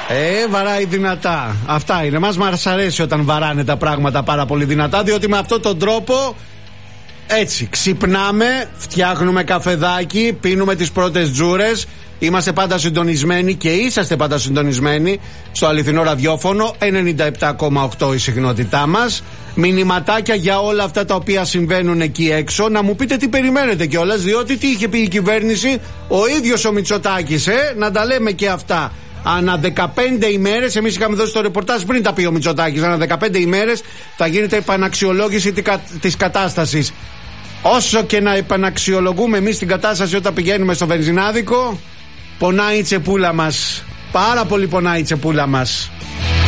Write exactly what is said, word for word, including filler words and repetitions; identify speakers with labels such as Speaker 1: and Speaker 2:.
Speaker 1: Ε, βαράει δυνατά. Αυτά είναι. Μας μας αρέσει όταν βαράνε τα πράγματα πάρα πολύ δυνατά, διότι με αυτόν τον τρόπο έτσι ξυπνάμε, φτιάχνουμε καφεδάκι, πίνουμε τις πρώτες τζούρες. Είμαστε πάντα συντονισμένοι και είσαστε πάντα συντονισμένοι στο αληθινό ραδιόφωνο. ενενήντα επτά κόμμα οκτώ η συχνότητά μας. Μηνυματάκια για όλα αυτά τα οποία συμβαίνουν εκεί έξω. Να μου πείτε τι περιμένετε κιόλας, διότι τι είχε πει η κυβέρνηση, ο ίδιος ο Μητσοτάκης, ε, να τα λέμε και αυτά. Ανά δεκαπέντε ημέρες, εμείς είχαμε δώσει το ρεπορτάζ πριν τα πει ο Μητσοτάκης, ανά δεκαπέντε ημέρες θα γίνεται επαναξιολόγηση της κατάστασης. Όσο και να επαναξιολογούμε εμείς την κατάσταση όταν πηγαίνουμε στο βενζινάδικο, πονάει η τσεπούλα μας. Πάρα πολύ πονάει η τσεπούλα μας.